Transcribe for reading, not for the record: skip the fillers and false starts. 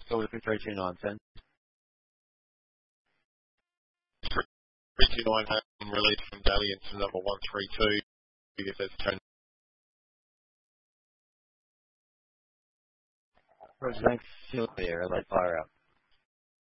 So we're 329 cents. 329 has released from daily into number 132. If there's turn. Thanks, there, late fire out.